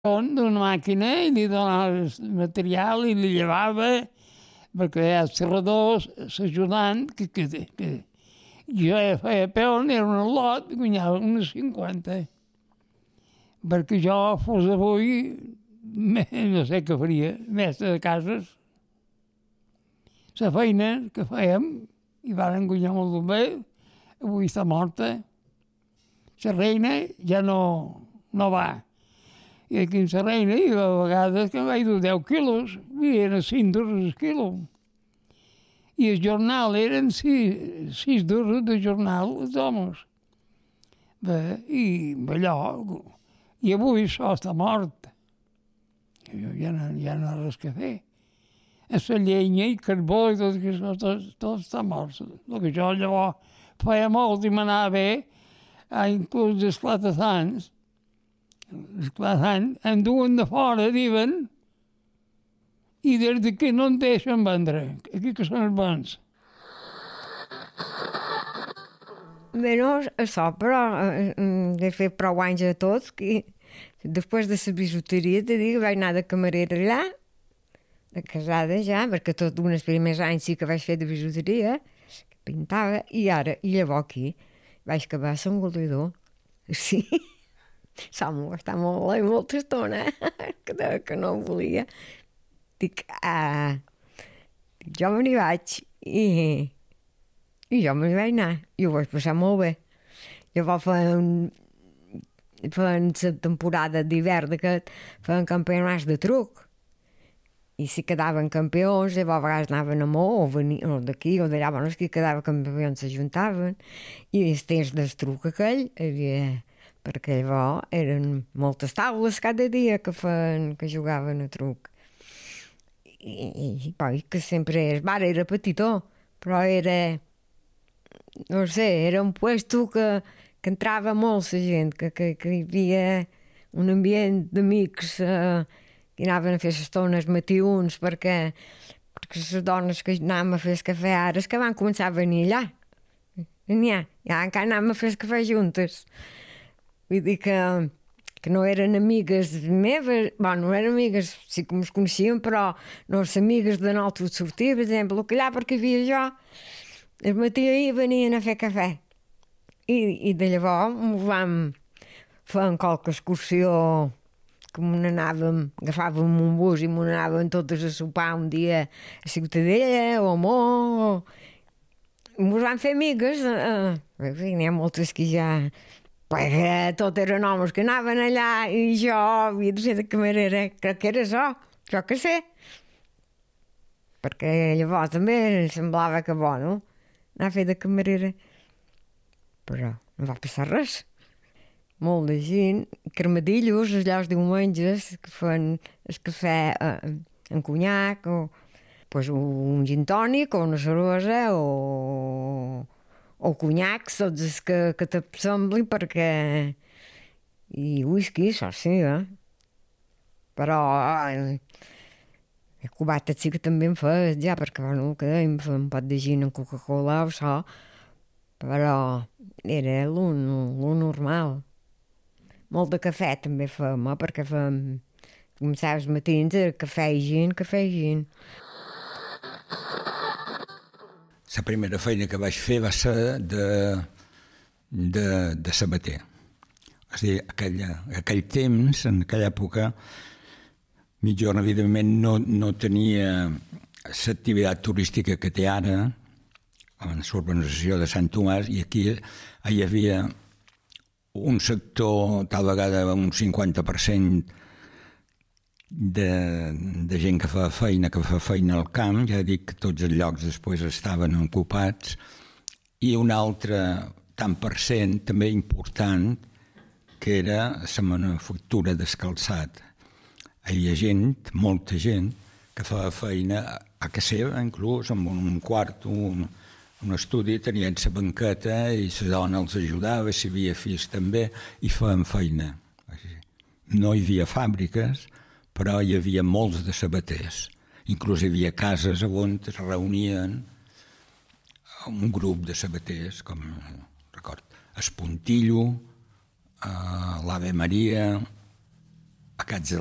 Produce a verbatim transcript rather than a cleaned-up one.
d'una màquina i li donava el material i li llevava, perquè hi ha el serrador, l'ajudant, que, que, que jo feia peon, era un lot, i guanyava unes cinquanta. Perquè jo fos avui, no sé què faria, mestre de cases. La feina que fèiem, i varen guanyar molt bé, avui està morta. La reina ja no, no va. I aquí en la reina hi va a vegades que vaig dur deu quilos, i eren cinc duros el quilo. I el jornal eren sis, sis duros de jornal els homes. Bé, i allò, i avui això està mort. Ja no, ja no hi ha res que fer. A la llenya i carbó i tot això, tot, tot està mort. El que jo llavors feia molt i m'anava bé, inclús els clatassans, els clatassans em duen de fora, diuen, i des d'aquí no en deixen vendre, aquí que són els bons. Bé, no, això, però he fet prou anys a tots, que després de la bijuteria, te dic, vaig anar de camarera allà, de casada ja, perquè tots els primers anys sí que vaig fer de bijuteria, que pintava, i ara, i llavors aquí, vaig acabar a Sant Golidor. Sí, s'ha molestat molt i molta estona, que, de, que no volia. Dic, ah, jo me n'hi vaig, i, i jo me n'hi vaig anar, i ho vaig passar molt bé. Llavors feien, feien la temporada d'hivern d'aquest, feien campionats de truc, i si quedaven campions, llavors a vegades anaven a Mó, o, o d'aquí, o d'allà, bueno, qui quedava campions s'ajuntaven, i els temps del truc aquell, havia, perquè llavors eren moltes taules cada dia que, feien, que jugaven a truc. I, i poi que sempre el bar era petitó, però era, no sé, era un puesto que, que entrava molta gent, que, que, que hi havia un ambient d'amics, eh, i anaven a fer les tones matiuns perquè, perquè les dones que anàvem a fer el cafè ara és que van començar a venir allà. N'hi ha, ja encara anàvem a fer el cafè juntes. Vull dir que, que no eren amigues meves, bueno, no eren amigues, sí que ens coneixíem, però no les amigues de nosaltres sortir, per exemple, que allà perquè hi havia jo, el matí ahir venien a fer cafè. I, i de llavors ens vam fer qualque excursió que n'anàvem, agafàvem un bus i n'anàvem totes a sopar un dia a Ciutadella o a Mó. Ens van fer amigues, eh, eh, n'hi ha moltes que ja, perquè tot eren homes que anaven allà i jo havia de ser de camarera, crec que era això, jo que sé. Perquè llavors també semblava que bo, no? Anar a fer de camarera. Però no va passar res. Molt de gent, cremadillos, allà els diumenges, que fan el cafè eh, en conyac, o pues, un gin tònic, o una cervesa, o, o conyacs, tots els que, que t'assembli, perquè... I whisky, això sí, eh? Però... Eh, el cubatet sí que també en feia, ja, perquè, bueno, que em feia un pot de gin en Coca-Cola o això, però era lo, lo normal. Molt de cafè també fem, eh? Perquè fem, començava els matins, cafè i gin, cafè i gin. La primera feina que vaig fer va ser de, de, de sabater. És a dir, aquell, aquell temps, en aquella època, mitjorn, evidentment, no, no tenia l'activitat turística que té ara, en l'urbanització de Sant Tomàs, i aquí hi havia un sector, tal vegada un cinquanta per cent de, de gent que fa feina, que fa feina al camp, ja dic que tots els llocs després estaven ocupats, i un altre tant per cent també important, que era la manufactura del calçat. Hi havia gent, molta gent, que fa feina a casa seva, inclús amb un quart, un, un estudi, tenien la banqueta i la dona els ajudava, si hi havia fills també, i feien feina. No hi havia fàbriques, però hi havia molts de sabaters. Inclús hi havia cases on es reunien un grup de sabaters, com, record, Espuntillo, l'Ave Maria, aquests